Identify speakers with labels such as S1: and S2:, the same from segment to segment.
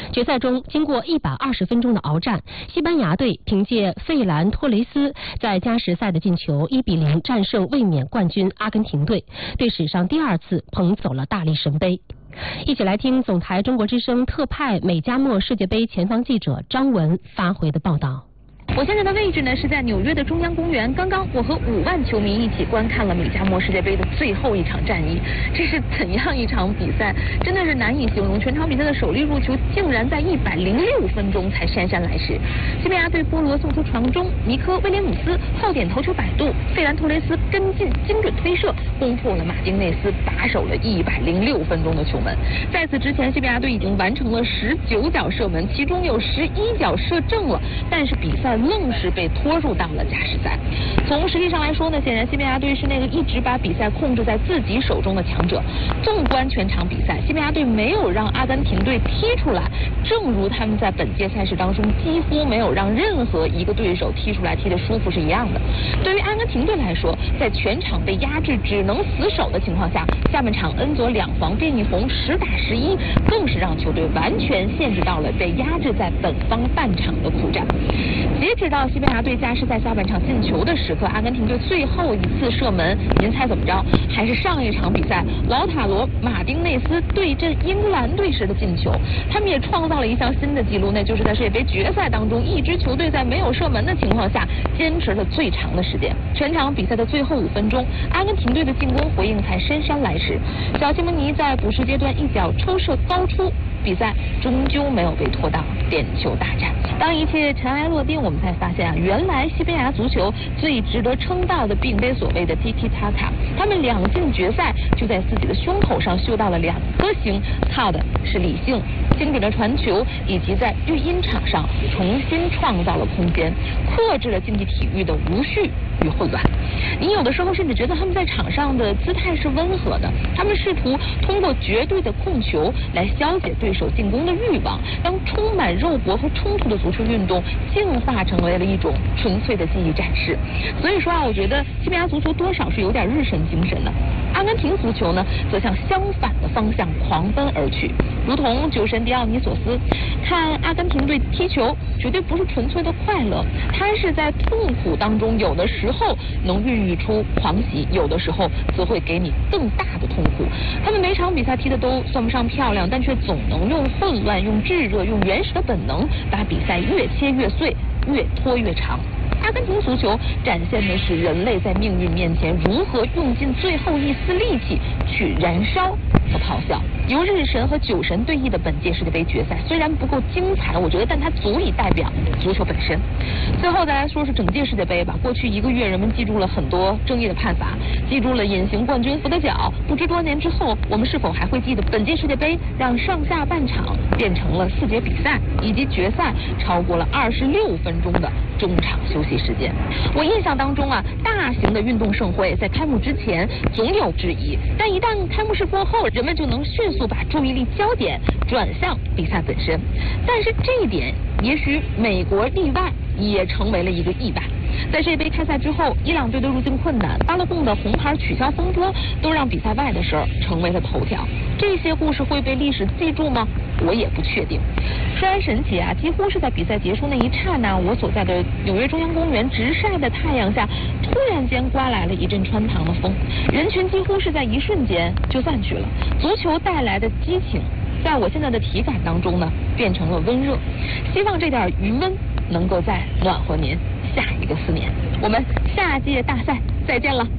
S1: 决赛中，经过120分钟的鏖战，西班牙队凭借费兰托雷斯在加时赛的进球1-0战胜卫冕冠军阿根廷队，对史上第2次捧走了大力神杯。一起来听总台中国之声特派美加墨世界杯前方记者张文发回的报道。
S2: 我现在的位置呢是在纽约的中央公园。刚刚我和5万球迷一起观看了美加墨世界杯的最后一场战役，这是怎样一场比赛？真的是难以形容。全场比赛的首粒入球竟然在106分钟才姗姗来迟。西班牙队波罗送出传中，尼科威廉姆斯后点头球摆渡，费兰托雷斯跟进精准推射，攻破了马丁内斯把守了106分钟的球门。在此之前，西班牙队已经完成了19脚射门，其中有11脚射正了，但是比赛愣是被拖入到了加时赛。从实力上来说呢，显然西班牙队是那个一直把比赛控制在自己手中的强者。纵观全场比赛，西班牙队没有让阿根廷队踢出来，正如他们在本届赛事当中几乎没有让任何一个对手踢出来踢得舒服是一样的。对于阿根廷队来说，在全场被压制只能死守的情况下，下半场恩佐2防变一红10打11，更是让球队完全限制到了被压制在本方半场的苦战。截止到西班牙队加时赛下半场进球的时刻，阿根廷队最后一次射门，您猜怎么着？还是上一场比赛劳塔罗马丁内斯对阵英格兰队时的进球。他们也创造了一项新的纪录，那就是在世界杯决赛当中，一支球队在没有射门的情况下坚持了最长的时间。全场比赛的最后5分钟，阿根廷队的进攻回应才姗姗来迟。小西蒙尼在补时阶段一脚抽射高出，比赛终究没有被拖到点球大战。当一切尘埃落定，我们才发现原来西班牙足球最值得称道的并非所谓的 Tiki Taka， 他们2进决赛就在自己的胸口上绣到了2颗星，靠的是理性、精准的传球，以及在育婴场上重新创造了空间，克制了竞技体育的无序与混乱。你有的时候甚至觉得他们在场上的姿态是温和的，他们试图通过绝对的控球来消解对手进攻的欲望，让充满肉搏和冲突的足球运动进化成为了一种纯粹的技艺展示。所以说我觉得西班牙足球多少是有点日神精神的。阿根廷足球呢，则向相反的方向狂奔而去。如同酒神迪奥尼索斯，看阿根廷队踢球绝对不是纯粹的快乐，他是在痛苦当中，有的时候能孕育出狂喜，有的时候则会给你更大的痛苦。他们每场比赛踢的都算不上漂亮，但却总能用混乱、用炙热、用原始的本能，把比赛越切越碎，越拖越长。阿根廷足球展现的是人类在命运面前如何用尽最后一丝力气去燃烧和咆哮。由日神和酒神对弈的本届世界杯决赛虽然不够精彩，我觉得但它足以代表足球本身。最后再来说是整届世界杯吧。过去1个月，人们记住了很多争议的判罚，记住了隐形冠军伏的脚。不知多年之后，我们是否还会记得本届世界杯让上下半场变成了4节比赛，以及决赛超过了26分钟的中场休息时间？我印象当中大型的运动盛会在开幕之前总有质疑，但一旦开幕式过后，人们就能迅速把注意力焦点转向比赛本身。但是这一点，也许美国例外，也成为了一个意外。在世界杯开赛之后，伊朗队的入境困难、巴勒贡的红牌取消风波，都让比赛外的事儿成为了头条。这些故事会被历史记住吗？我也不确定。说来神奇几乎是在比赛结束那一刹那，我所在的纽约中央公园直晒的太阳下，突然间刮来了一阵穿堂的风，人群几乎是在一瞬间就散去了。足球带来的激情，在我现在的体感当中呢，变成了温热。希望这点余温能够再暖和您下一个4年。我们下届大赛再见了。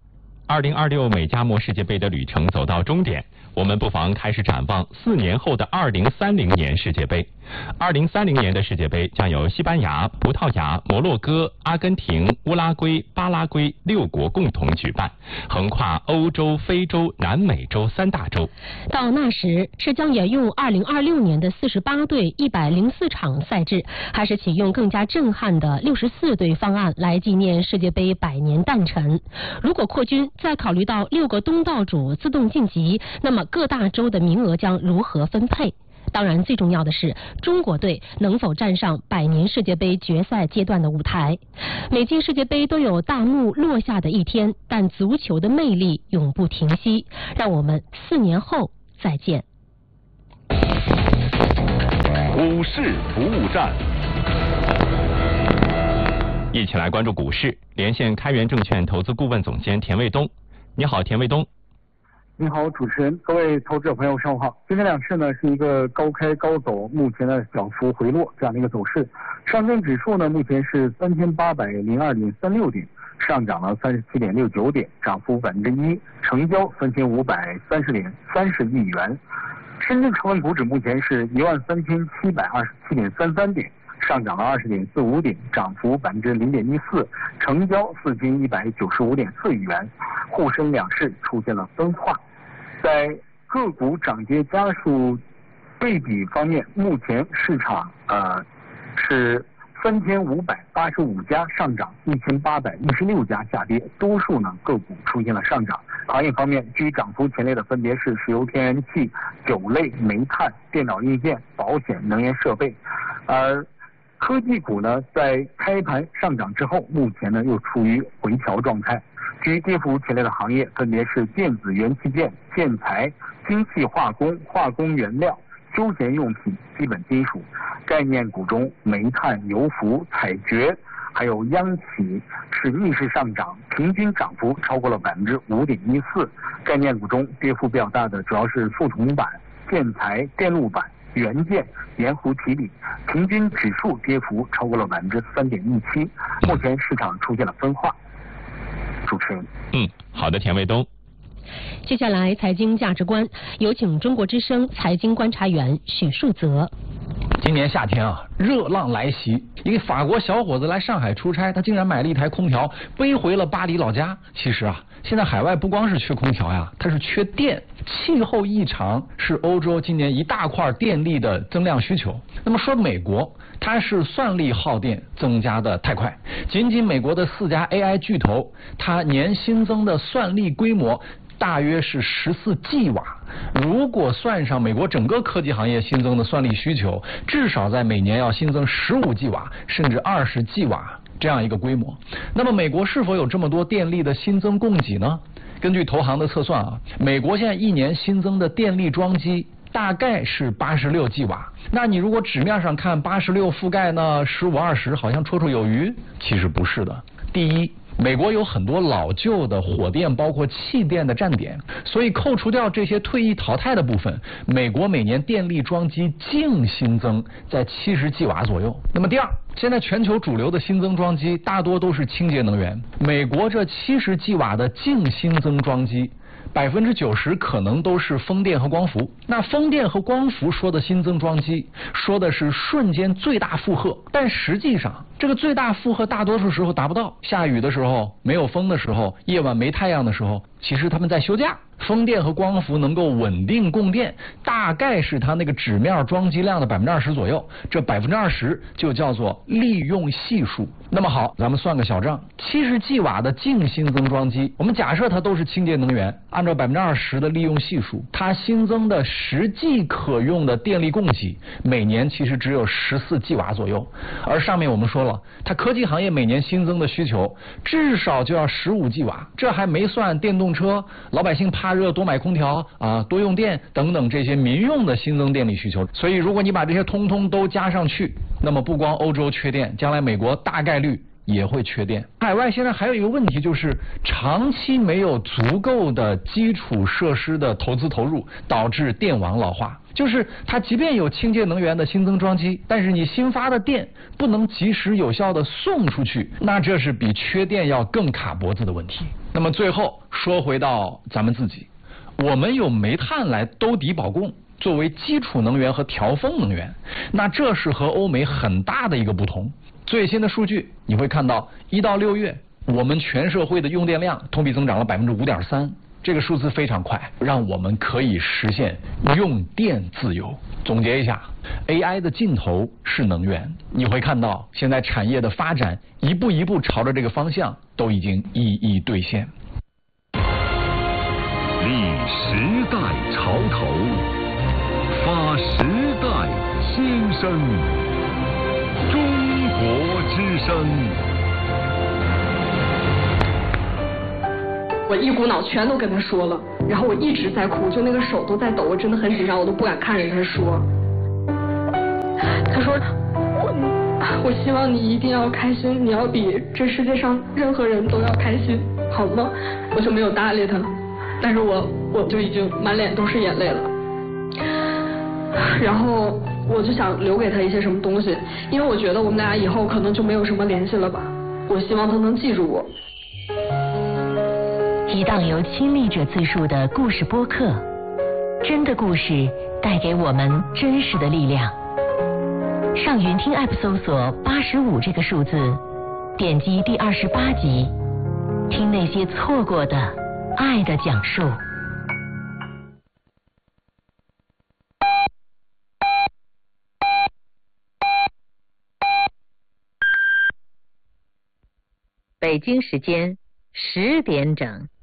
S3: 2026美加墨世界杯的旅程走到终点，我们不妨开始展望4年后的2030年世界杯。2030年的世界杯将由西班牙、葡萄牙、摩洛哥、阿根廷、乌拉圭、巴拉圭6国共同举办，横跨欧洲、非洲、南美洲3大洲。
S1: 到那时，是将沿用2026年的48队104场赛制，还是启用更加震撼的64队方案来纪念世界杯100年诞辰？如果扩军，再考虑到6个东道主自动晋级，那么各大洲的名额将如何分配？当然，最重要的是中国队能否站上100年世界杯决赛阶段的舞台。每届世界杯都有大幕落下的一天，但足球的魅力永不停息。让我们4年后再见。
S4: 股市服务站，
S3: 一起来关注股市，连线开源证券投资顾问总监田卫东。你好，田卫东。
S5: 你好，主持人，各位投资者朋友，上午好。今天两市呢是一个高开高走，目前的小幅回落这样的一个走势。上证指数呢目前是3802.36点，上涨了37.69点，涨幅1%，成交3530.30亿元。深圳成分股指目前是13727.33点，上涨了20.45点，涨幅0.14%，成交4195.4亿元。沪深两市出现了分化。在个股涨跌家数对比方面，目前市场是3585家上涨，1816家下跌，多数呢个股出现了上涨。行业方面，居涨幅前列的分别是石油天然气、酒类、煤炭、电脑硬件、保险、能源设备。而科技股呢，在开盘上涨之后，目前呢又处于回调状态。居跌幅前列的行业分别是电子元器件、建材、精细化工、化工原料、休闲用品、基本金属。概念股中，煤炭、油服、采掘还有央企是逆势上涨，平均涨幅超过了5.14%。概念股中跌幅比较大的主要是覆铜板、建材、电路板、元件、盐湖提锂，平均指数跌幅超过了3.17%。目前市场出现了分化。主持人，
S3: 好的，田卫东。
S1: 接下来财经价值观，有请中国之声财经观察员许树泽。
S6: 今年夏天啊，热浪来袭，一个法国小伙子来上海出差，他竟然买了一台空调背回了巴黎老家。其实啊，现在海外不光是缺空调呀，它是缺电。气候异常是欧洲今年一大块电力的增量需求。那么说美国，它是算力耗电增加的太快，仅仅美国的4家 AI 巨头，它年新增的算力规模大约是14 G 瓦。如果算上美国整个科技行业新增的算力需求，至少在每年要新增15 G 瓦，甚至20 G 瓦这样一个规模。那么美国是否有这么多电力的新增供给呢？根据投行的测算啊，美国现在一年新增的电力装机大概是86 G 瓦。那你如果纸面上看86覆盖呢15、20，好像绰绰有余，其实不是的。第一，美国有很多老旧的火电包括气电的站点，所以扣除掉这些退役淘汰的部分，美国每年电力装机净新增在70 G 瓦左右。那么第二，现在全球主流的新增装机大多都是清洁能源，美国这70 G 瓦的净新增装机90%可能都是风电和光伏。那风电和光伏说的新增装机，说的是瞬间最大负荷，但实际上这个最大负荷大多数时候达不到。下雨的时候，没有风的时候，夜晚没太阳的时候，其实他们在休假。风电和光伏能够稳定供电，大概是它那个纸面装机量的20%左右，这20%就叫做利用系数。那么好，咱们算个小账，70 G 瓦的净新增装机，我们假设它都是清洁能源，按照20%的利用系数，它新增的实际可用的电力供给每年其实只有14 G 瓦左右。而上面我们说了，它科技行业每年新增的需求至少就要15 G 瓦，这还没算电动车、老百姓怕热多买空调啊、多用电等等这些民用的新增电力需求。所以如果你把这些通通都加上去，那么不光欧洲缺电，将来美国大概率也会缺电。海外现在还有一个问题，就是长期没有足够的基础设施的投资投入，导致电网老化。就是它即便有清洁能源的新增装机，但是你新发的电不能及时有效的送出去，那这是比缺电要更卡脖子的问题。那么最后说回到咱们自己，我们有煤炭来兜底保供，作为基础能源和调峰能源，那这是和欧美很大的一个不同。最新的数据你会看到，1到6月我们全社会的用电量同比增长了5.3%，这个数字非常快，让我们可以实现用电自由。总结一下， AI 的尽头是能源，你会看到现在产业的发展一步一步朝着这个方向都已经一一兑现。
S4: 立时代潮头，发时代新生，中国之声。
S7: 我一股脑全都跟他说了，然后我一直在哭，就那个手都在抖，我真的很紧张，我都不敢看着他说。 我希望你一定要开心，你要比这世界上任何人都要开心，好吗？我就没有搭理他，但是我就已经满脸都是眼泪了。然后我就想留给他一些什么东西，因为我觉得我们俩以后可能就没有什么联系了吧。我希望他能记住我。
S8: 一档由亲历者自述的故事播客，真的故事带给我们真实的力量。上云听 App 搜索85这个数字，点击第28集，听那些错过的爱的讲述。北京时间10点整。